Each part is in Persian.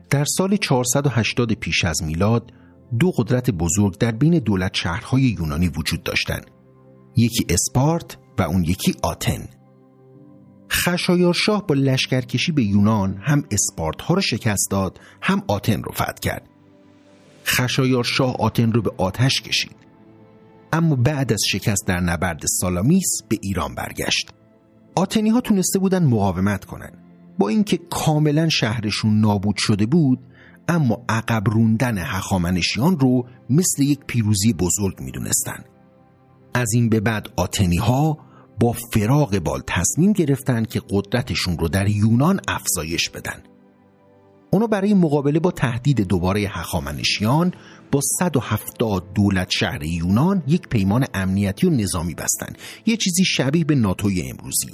در سال 480 پیش از میلاد دو قدرت بزرگ در بین دولت شهرهای یونانی وجود داشتند. یکی اسپارت و اون یکی آتن. خشایارشاه با لشکرکشی به یونان هم اسپارت ها رو شکست داد، هم آتن رو فتح کرد. خشایارشاه آتن رو به آتش کشید، اما بعد از شکست در نبرد سالامیس به ایران برگشت. آتنی ها تونسته بودن مقاومت کنن. با اینکه کاملا شهرشون نابود شده بود، اما عقب روندن هخامنشیان رو مثل یک پیروزی بزرگ میدونستن. از این به بعد آتنی ها با فراق بال تصمیم گرفتن که قدرتشون رو در یونان افزایش بدن. اونا برای مقابله با تهدید دوباره هخامنشیان با 170 دولت شهر یونان یک پیمان امنیتی و نظامی بستن، یه چیزی شبیه به ناتوی امروزی.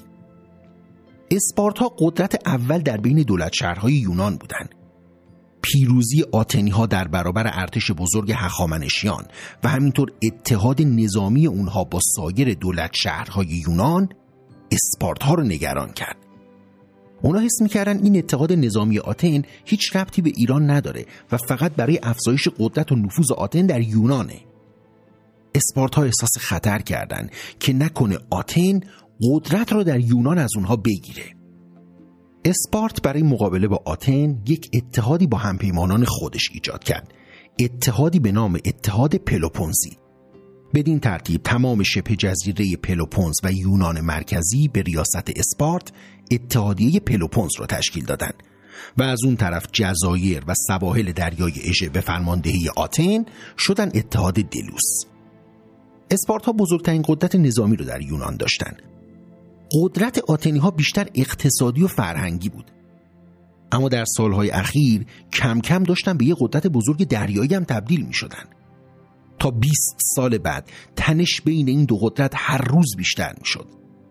اسپارتا قدرت اول در بین دولت شهرهای یونان بودن. پیروزی آتنی ها در برابر ارتش بزرگ هخامنشیان و همینطور اتحاد نظامی اونها با سایر دولت شهرهای یونان اسپارتا رو نگران کرد. اونا حس میکردن این اتحاد نظامی آتن هیچ ربطی به ایران نداره و فقط برای افزایش قدرت و نفوذ آتن در یونانه. اسپارتا احساس خطر کردن که نکنه آتن قدرت رو در یونان از اونها بگیره. اسپارت برای مقابله با آتن یک اتحادی با همپیمانان خودش ایجاد کرد، اتحادی به نام اتحاد پلوپونزی. بدین ترتیب تمام شبه جزیره پلوپونز و یونان مرکزی به ریاست اسپارت اتحادیه پلوپونز را تشکیل دادند و از اون طرف جزایر و سواحل دریای اژه به فرماندهی آتن شدن اتحاد دلوس. اسپارتا بزرگترین قدرت نظامی رو در یونان داشتند. قدرت آتنی ها بیشتر اقتصادی و فرهنگی بود، اما در سالهای اخیر کم کم داشتن به یه قدرت بزرگ دریایی هم تبدیل می شدن. تا 20 سال بعد تنش بین این دو قدرت هر روز بیشتر می شد.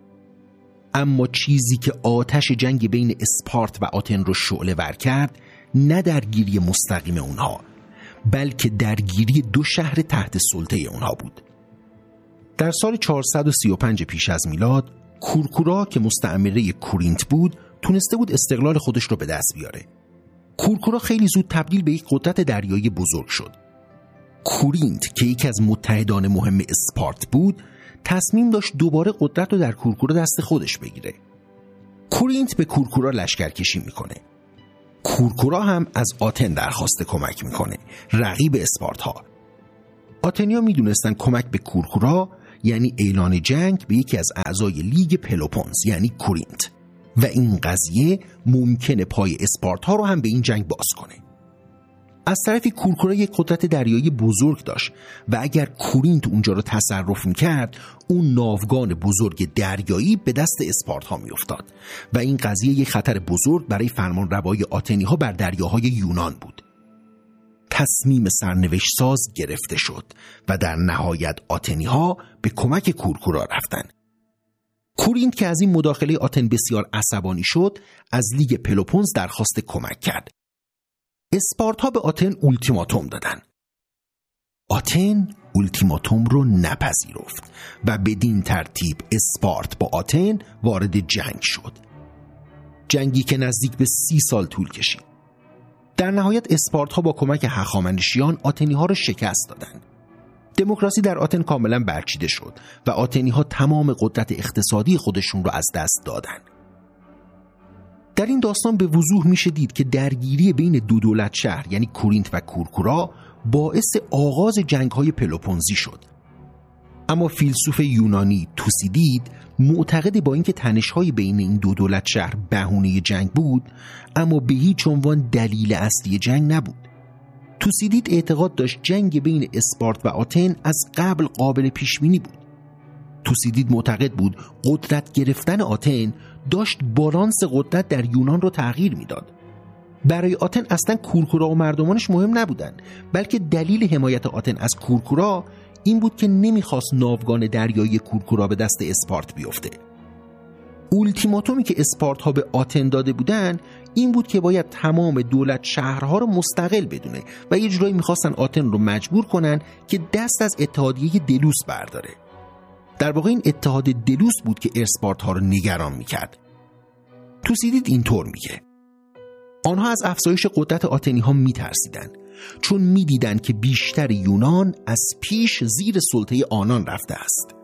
اما چیزی که آتش جنگ بین اسپارت و آتن رو شعله ور کرد نه درگیری مستقیم اونها، بلکه درگیری دو شهر تحت سلطه اونها بود. در سال 435 پیش از میلاد کورکورا که مستعمره کورینت بود تونسته بود استقلال خودش رو به دست بیاره. کورکورا خیلی زود تبدیل به یک قدرت دریایی بزرگ شد. کورینت که یکی از متحدان مهم اسپارت بود تصمیم داشت دوباره قدرت رو در کورکورا دست خودش بگیره. کورینت به کورکورا لشکرکشی میکنه. کورکورا هم از آتن درخواست کمک میکنه، رقیب اسپارتا. آتنیا میدونستن کمک به کورکورا یعنی اعلان جنگ به یکی از اعضای لیگ پلوپونز یعنی کورینت و این قضیه ممکنه پای اسپارتا رو هم به این جنگ باز کنه. از طرفی کورکورا یک قدرت دریایی بزرگ داشت و اگر کورینت اونجا رو تصرف میکرد اون ناوگان بزرگ دریایی به دست اسپارتا میافتاد و این قضیه یک خطر بزرگ برای فرمان روایی آتنی ها بر دریاهای یونان بود. تصمیم سرنوشت ساز گرفته شد و در نهایت آتنی ها به کمک کورکورا رفتن. کورینت که از این مداخله آتن بسیار عصبانی شد از لیگ پلوپونز درخواست کمک کرد. اسپارتا به آتن اولتیماتوم دادن. آتن اولتیماتوم رو نپذیرفت و بدین ترتیب اسپارت با آتن وارد جنگ شد. جنگی که نزدیک به 30 سال طول کشید. در نهایت اسپارتا با کمک هخامنشیان آتنی ها رو شکست دادند. دموکراسی در آتن کاملا برچیده شد و آتنی ها تمام قدرت اقتصادی خودشون رو از دست دادند. در این داستان به وضوح میشه دید که درگیری بین دو دولت شهر یعنی کورینت و کورکورا باعث آغاز جنگ‌های پلوپونزی شد. اما فیلسوف یونانی توسیدید معتقد با اینکه تنش‌های بین این دو دولت شهر بهونه جنگ بود، اما به هیچ عنوان دلیل اصلی جنگ نبود. توسیدید اعتقاد داشت جنگ بین اسپارت و آتن از قبل قابل پیش‌بینی بود. توسیدید معتقد بود قدرت گرفتن آتن داشت بالانس قدرت در یونان رو تغییر میداد. برای آتن اصلا کورکورا و مردمانش مهم نبودن، بلکه دلیل حمایت آتن از کورکورا این بود که نمیخواست ناوگان دریایی کورکورا به دست اسپارت بیفته. اولتیماتومی که اسپارت ها به آتن داده بودن این بود که باید تمام دولت شهرها رو مستقل بدونه و یه جورایی میخواستن آتن رو مجبور کنن که دست از اتحادیه دلوس برداره. در واقع این اتحاد دلوس بود که اسپارت ها رو نگران میکرد. توسیدید اینطور میگه: آنها از افزایش قدرت آتنی‌ها می‌ترسیدند، چون می‌دیدند که بیشتر یونان از پیش زیر سلطه آنان رفته است.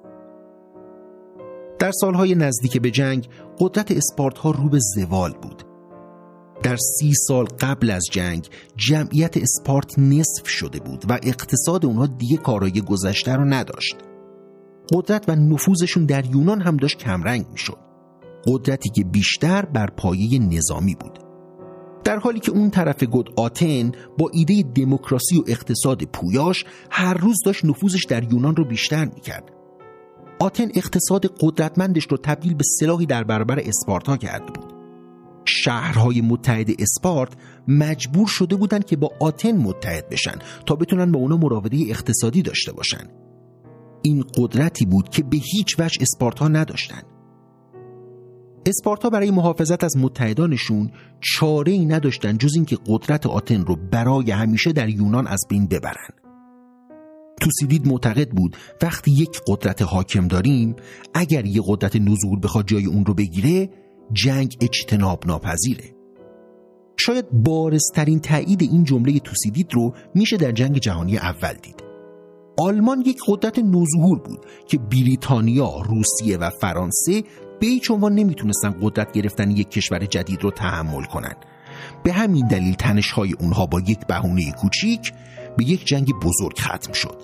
در سالهای نزدیک به جنگ قدرت اسپارت‌ها رو به زوال بود. در 30 سال قبل از جنگ جمعیت اسپارت نصف شده بود و اقتصاد اونها دیگه کارایی گذشته رو نداشت. قدرت و نفوذشون در یونان هم داشت کمرنگ میشد. قدرتی که بیشتر بر پایه نظامی بود. در حالی که اون طرف گود آتن با ایده دموکراسی و اقتصاد پویاش هر روز داشت نفوذش در یونان رو بیشتر میکرد. آتن اقتصاد قدرتمندش رو تبدیل به سلاحی در برابر اسپارتا کرده بود. شهرهای متحد اسپارت مجبور شده بودند که با آتن متحد بشن تا بتونن با اونا مراوده اقتصادی داشته باشن. این قدرتی بود که به هیچ وجه اسپارتا نداشتن. اسپارتا برای محافظت از متحدانشون چاره‌ای نداشتن جز اینکه قدرت آتن رو برای همیشه در یونان از بین ببرن. توسیدید معتقد بود وقتی یک قدرت حاکم داریم، اگر یک قدرت نزول بخواد جای اون رو بگیره، جنگ اجتناب ناپذیره. شاید بارزترین تایید این جمله توسیدید رو میشه در جنگ جهانی اول دید. آلمان یک قدرت نوظهور بود که بریتانیا، روسیه و فرانسه به هیچ عنوان نمیتونستن قدرت گرفتن یک کشور جدید رو تحمل کنن. به همین دلیل تنش‌های اونها با یک بهونه کوچیک به یک جنگ بزرگ ختم شد.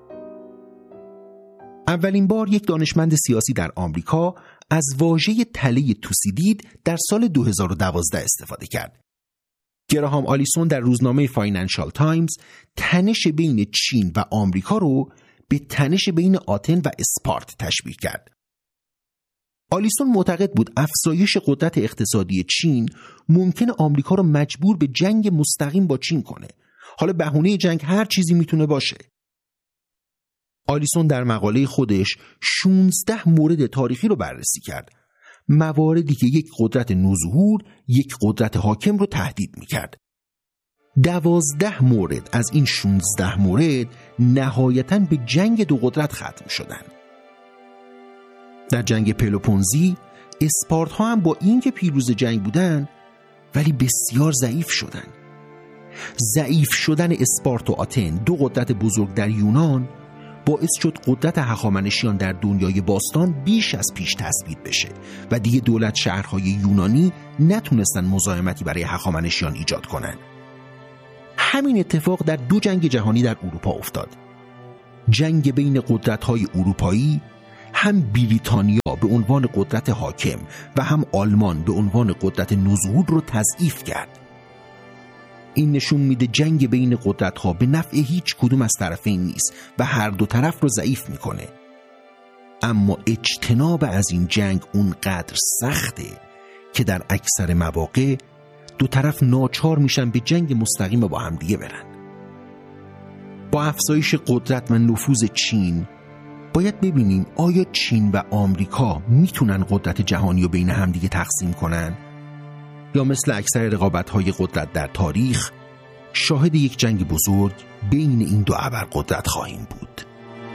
اولین بار یک دانشمند سیاسی در آمریکا از واژه تله توسیدید در سال 2012 استفاده کرد. گراهام آلیسون در روزنامه فاینانشال تایمز تنش بین چین و آمریکا رو به تنش بین آتن و اسپارت تشبیه کرد. آلیسون معتقد بود افزایش قدرت اقتصادی چین ممکن آمریکا رو مجبور به جنگ مستقیم با چین کنه. حالا بهونه جنگ هر چیزی میتونه باشه. آلیسون در مقاله خودش 16 مورد تاریخی رو بررسی کرد. مواردی که یک قدرت نوظهور یک قدرت حاکم رو تهدید میکرد. 12 مورد از این 16 مورد نهایتاً به جنگ دو قدرت ختم شدند. در جنگ پلوپونزی اسپارت‌ها هم با اینکه پیروز جنگ بودن ولی بسیار ضعیف شدن. ضعیف شدن اسپارت و آتن، دو قدرت بزرگ در یونان، باعث شد قدرت هخامنشیان در دنیای باستان بیش از پیش تثبیت بشه و دیگه دولت شهرهای یونانی نتونستن مزاحمتی برای هخامنشیان ایجاد کنن. همین اتفاق در دو جنگ جهانی در اروپا افتاد. جنگ بین قدرت‌های اروپایی، هم بریتانیا به عنوان قدرت حاکم و هم آلمان به عنوان قدرت نوظهور رو تضعیف کرد. این نشون میده جنگ بین قدرت‌ها به نفع هیچ کدوم از طرفین نیست و هر دو طرف رو ضعیف میکنه. اما اجتناب از این جنگ اونقدر سخته که در اکثر مواقع دو طرف ناچار میشن به جنگ مستقیم با هم دیگه برن. با افزایش قدرت و نفوذ چین باید ببینیم آیا چین و آمریکا میتونن قدرت جهانی رو بین همدیگه تقسیم کنن یا مثل اکثر رقابت‌های قدرت در تاریخ شاهد یک جنگ بزرگ بین این دو ابرقدرت خواهیم بود.